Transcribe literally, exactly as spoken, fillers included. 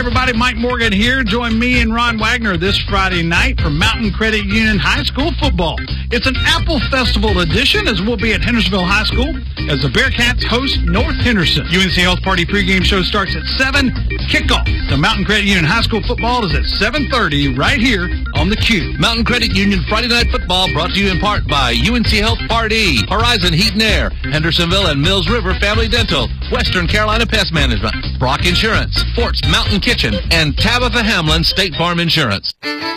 everybody. Mike Morgan here. Join me and Ron Wagner this Friday night for Mountain Credit Union High School football. It's an Apple Festival edition, as we'll be at Hendersonville High School as the Bearcats host North Henderson. U N C Health Party pregame show starts at seven. Kickoff to Mountain Credit Union High School football is at seven thirty right here on the Cube. Mountain Credit Union Friday Night Football brought to you in part by U N C Health Party, Horizon Heat and Air, Hendersonville and Mills River Family Dental, Western Carolina Pest Management, Brock Insurance, Fort's Mountain Kitchen, and Tabitha Hamlin State Farm Insurance.